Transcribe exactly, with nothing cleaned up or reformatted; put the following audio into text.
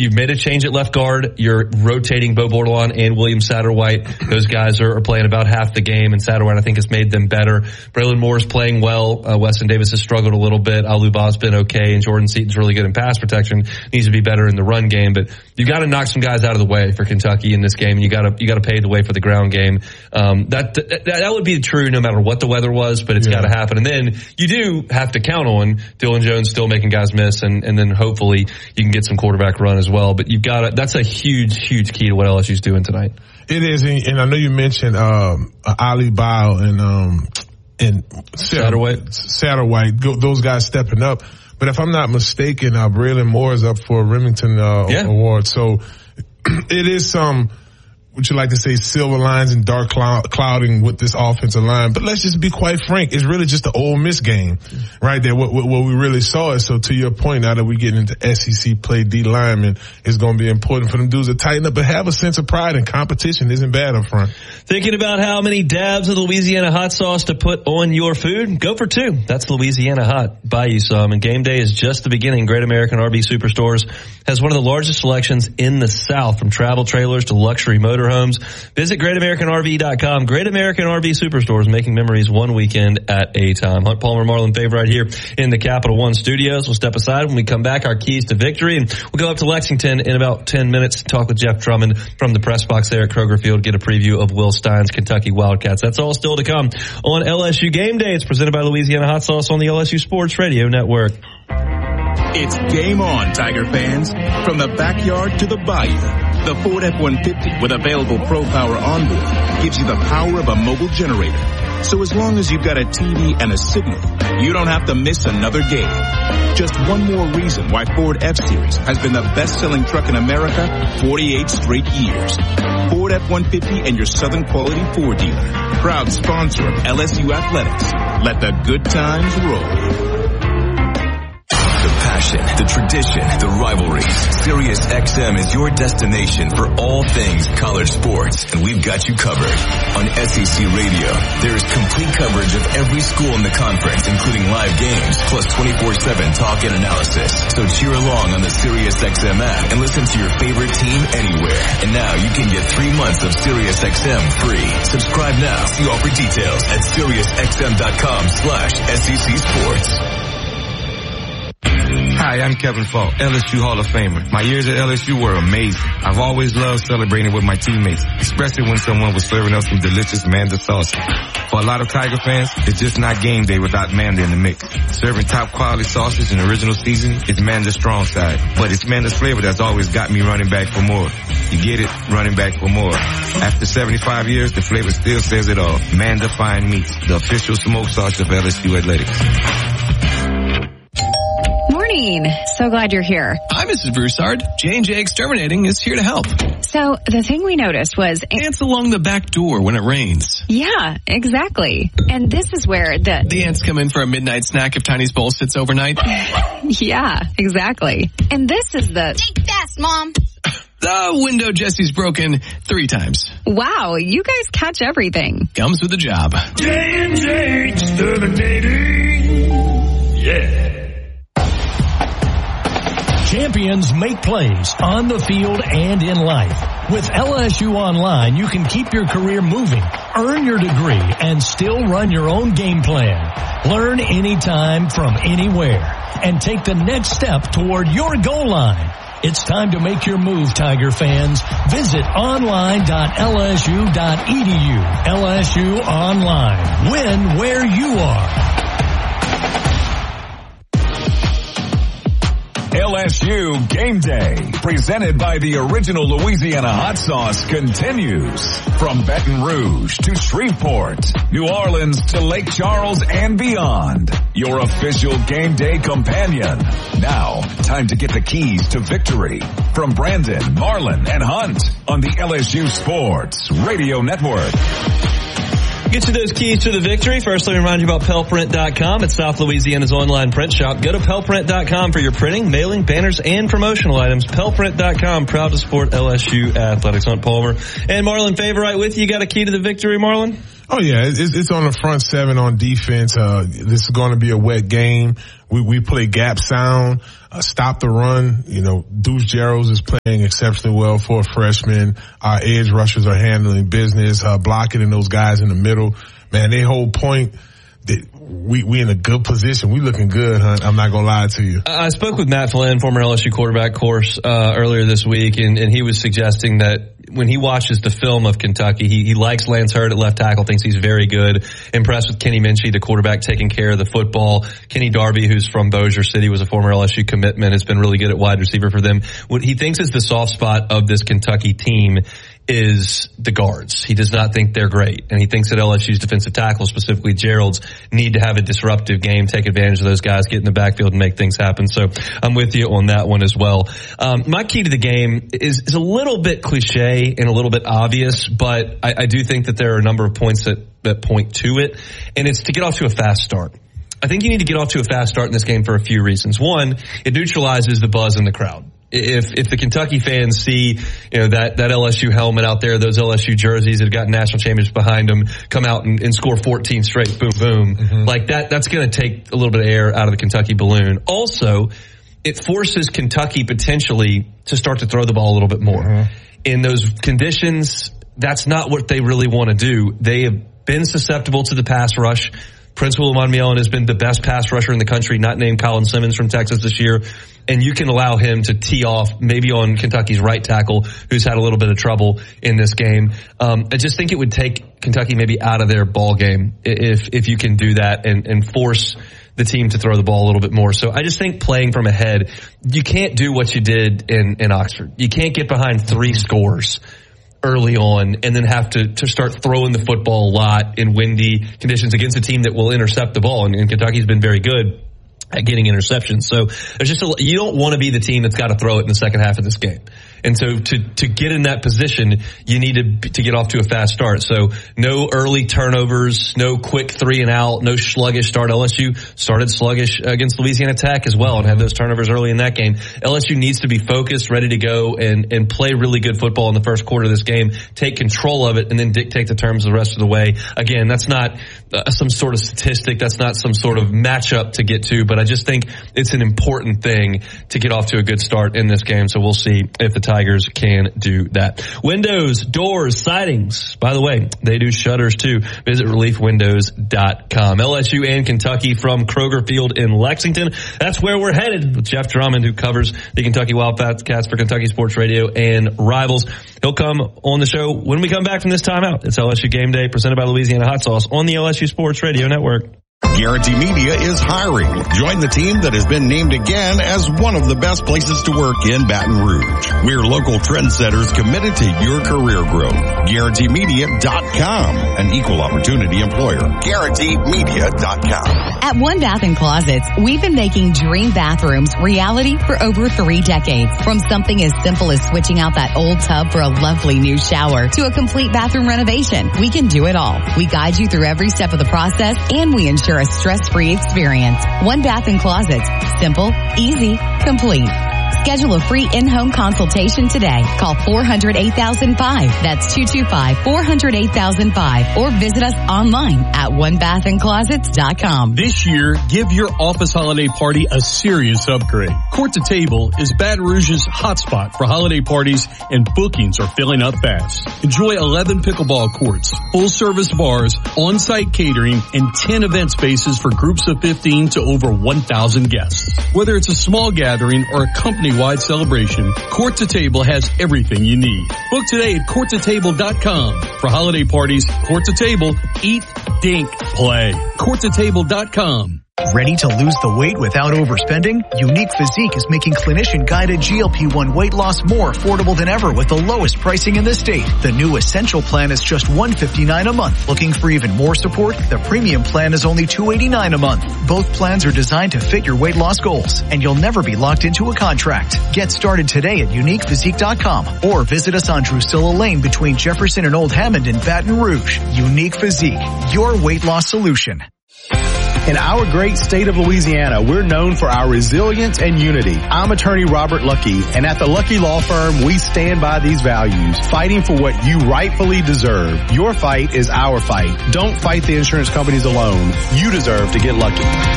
you've made a change at left guard. You're rotating Bo Bordelon and William Satterwhite. Those guys are, are playing about half the game, and Satterwhite, I think, has made them better. Braylon Moore's playing well. Uh, Weston Davis has struggled a little bit. Aluba's been okay, and Jordan Seaton's really good in pass protection. Needs to be better in the run game, but you got to knock some guys out of the way for Kentucky in this game, and you got to you got to pave the way for the ground game. Um, that, that that would be true no matter what the weather was, but it's yeah. got to happen. And then you do have to count on Dylan Jones still making guys miss, and and then hopefully you can get some quarterback run as well. But you've got to, that's a huge huge key to what L S U's doing tonight. It is, and I know you mentioned um, Ali Bao and um, and Satterwhite. Satterwhite, those guys stepping up. But if I'm not mistaken, uh, Braylon Moore is up for a Remington uh, yeah. award. So it is some, would you like to say, silver lines and dark cloud, clouding with this offensive line. But let's just be quite frank. It's really just the Ole Miss game right there. What, what, what we really saw is, so to your point, now that we get into S E C play, D linemen, it's going to be important for them dudes to tighten up, but have a sense of pride, and competition isn't bad up front. Thinking about how many dabs of the Louisiana hot sauce to put on your food? Go for two. That's Louisiana Hot. Buy you some. And game day is just the beginning. Great American R V Superstores has one of the largest selections in the South, from travel trailers to luxury motorhomes. Visit great american r v dot com. Great American R V Superstores, making memories one weekend at a time. Hunt Palmer, Marlon Favor right here in the Capital One studios. We'll step aside when we come back. Our keys to victory, and we'll go up to Lexington in about ten minutes to talk with Jeff Drummond from the press box there at Kroger Field, get a preview of Will Stein's Kentucky Wildcats. That's all still to come on L S U Game Day. It's presented by Louisiana Hot Sauce on the L S U Sports Radio Network. It's game on, Tiger fans. From the backyard to the bayou. The Ford F one fifty with available Pro Power onboard gives you the power of a mobile generator. So as long as you've got a T V and a signal, you don't have to miss another game. Just one more reason why Ford F-Series has been the best-selling truck in America forty-eight straight years. Ford F one fifty and your Southern Quality Ford dealer. Proud sponsor of L S U Athletics. Let the good times roll. The passion, the tradition, the rivalries. Sirius X M is your destination for all things college sports, and we've got you covered. On S E C Radio, there is complete coverage of every school in the conference, including live games, plus twenty-four seven talk and analysis. So cheer along on the Sirius X M app and listen to your favorite team anywhere. And now you can get three months of Sirius X M free. Subscribe now. See all for details at sirius x m dot com slash S E C Sports. Hi, I'm Kevin Falk, L S U Hall of Famer. My years at L S U were amazing. I've always loved celebrating with my teammates, especially when someone was serving us some delicious Manda sauce. For a lot of Tiger fans, it's just not game day without Manda in the mix. Serving top quality sauces and original seasoning is Manda's strong side. But it's Manda's flavor that's always got me running back for more. You get it? Running back for more. After seventy-five years, the flavor still says it all. Manda Fine Meats, the official smoke sauce of L S U Athletics. So glad you're here. Hi, Missus Broussard. J and J Exterminating is here to help. So the thing we noticed was ants along the back door when it rains. Yeah, exactly. And this is where the... The ants come in for a midnight snack if Tiny's bowl sits overnight. Yeah, exactly. And this is the... Think fast, Mom. The window Jesse's broken three times. Wow, you guys catch everything. Comes with the job. J and J Exterminating. Yeah. Champions make plays on the field and in life. With L S U Online, you can keep your career moving, earn your degree, and still run your own game plan. Learn anytime from anywhere and take the next step toward your goal line. It's time to make your move, Tiger fans. Visit online dot l s u dot e d u. L S U Online. Win where you are. L S U Game Day, presented by the original Louisiana hot sauce, continues. From Baton Rouge to Shreveport, New Orleans to Lake Charles and beyond. Your official game day companion. Now, time to get the keys to victory. From Brandon, Marlon, and Hunt on the L S U Sports Radio Network. Get you those keys to the victory. First, let me remind you about Pell Print dot com. It's South Louisiana's online print shop. Go to Pell Print dot com for your printing, mailing, banners, and promotional items. Pell Print dot com, proud to support L S U Athletics. Hunt Palmer and Marlon Favor right with you. Got a key to the victory, Marlon? Oh, yeah. It's, it's on the front seven on defense. Uh, this is going to be a wet game. we, we play gap sound, uh, stop the run. You know, Deuce Gerald's is playing exceptionally well for a freshman. Our edge rushers are handling business, uh, blocking in those guys in the middle. Man, they hold point. They, we, we in a good position. We looking good, Hunt. I'm not going to lie to you. I spoke with Matt Flynn, former L S U quarterback, course, uh, earlier this week, and, and he was suggesting that when he watches the film of Kentucky, he, he likes Lance Hurd at left tackle, thinks he's very good, impressed with Kenny Minchey, the quarterback, taking care of the football. Kenny Darby, who's from Bossier City, was a former L S U commitment, has been really good at wide receiver for them. What he thinks is the soft spot of this Kentucky team is the guards. He does not think they're great. And he thinks that L S U's defensive tackles, specifically Gerald's, need to have a disruptive game, take advantage of those guys, get in the backfield and make things happen. So I'm with you on that one as well. Um, my key to the game is, is a little bit cliche and a little bit obvious, but I, I do think that there are a number of points that, that point to it. And it's to get off to a fast start. I think you need to get off to a fast start in this game for a few reasons. One, it neutralizes the buzz in the crowd. If, if the Kentucky fans see, you know, that, that L S U helmet out there, those L S U jerseys that have got national championships behind them, come out and, and score fourteen straight, boom, boom, mm-hmm. like that, that's going to take a little bit of air out of the Kentucky balloon. Also, it forces Kentucky potentially to start to throw the ball a little bit more. Mm-hmm. In those conditions, that's not what they really want to do. They have been susceptible to the pass rush. Prince William Allen has been the best pass rusher in the country, not named Colin Simmons from Texas this year. And you can allow him to tee off maybe on Kentucky's right tackle, who's had a little bit of trouble in this game. Um, I just think it would take Kentucky maybe out of their ball game if, if you can do that and, and force the team to throw the ball a little bit more. So I just think playing from ahead, you can't do what you did in, in Oxford. You can't get behind three scores early on and then have to, to start throwing the football a lot in windy conditions against a team that will intercept the ball. And, and Kentucky's been very good at getting interceptions. So there's just a, you don't want to be the team that's got to throw it in the second half of this game. And so to, to get in that position, you need to, to get off to a fast start. So no early turnovers, no quick three and out, no sluggish start. L S U started sluggish against Louisiana Tech as well and had those turnovers early in that game. L S U needs to be focused, ready to go and, and play really good football in the first quarter of this game, take control of it and then dictate the terms the rest of the way. Again, that's not uh, some sort of statistic. That's not some sort of matchup to get to, but I just think it's an important thing to get off to a good start in this game. So we'll see if the Tigers can do that. Windows, doors, sidings. By the way, they do shutters too. Visit relief windows dot com. L S U and Kentucky from Kroger Field in Lexington. That's where we're headed with Jeff Drummond, who covers the Kentucky Wildcats for Kentucky Sports Radio and Rivals. He'll come on the show when we come back from this timeout. It's L S U Game Day presented by Louisiana Hot Sauce on the L S U Sports Radio Network. Guarantee Media is hiring. Join the team that has been named again as one of the best places to work in Baton Rouge. We're local trendsetters committed to your career growth. Guarantee Media dot com, an equal opportunity employer. Guarantee Media dot com. At One Bath and Closets, we've been making dream bathrooms reality for over three decades. From something as simple as switching out that old tub for a lovely new shower to a complete bathroom renovation, we can do it all. We guide you through every step of the process and we ensure a stress-free experience. One Bath and Closets. Simple, easy, complete. Schedule a free in-home consultation today. Call four hundred, eight thousand five. That's two two five, four hundred, eight thousand five. Or visit us online at one bath and closets dot com. This year, give your office holiday party a serious upgrade. Court to Table is Baton Rouge's hotspot for holiday parties, and bookings are filling up fast. Enjoy eleven pickleball courts, full-service bars, on-site catering, and ten event spaces for groups of fifteen to over one thousand guests. Whether it's a small gathering or a company-wide celebration, Court to Table has everything you need. Book today at court to table dot com. For holiday parties, Court to Table, eat, dink, play. court to table dot com. Ready to lose the weight without overspending? Unique Physique is making clinician-guided G L P one weight loss more affordable than ever with the lowest pricing in the state. The new Essential Plan is just one hundred fifty-nine dollars a month. Looking for even more support? The Premium Plan is only two hundred eighty-nine dollars a month. Both plans are designed to fit your weight loss goals, and you'll never be locked into a contract. Get started today at unique physique dot com or visit us on Drusilla Lane between Jefferson and Old Hammond in Baton Rouge. Unique Physique, your weight loss solution. In our great state of Louisiana, we're known for our resilience and unity. I'm attorney Robert Lucky, and at the Lucky Law Firm, we stand by these values, fighting for what you rightfully deserve. Your fight is our fight. Don't fight the insurance companies alone. You deserve to get lucky.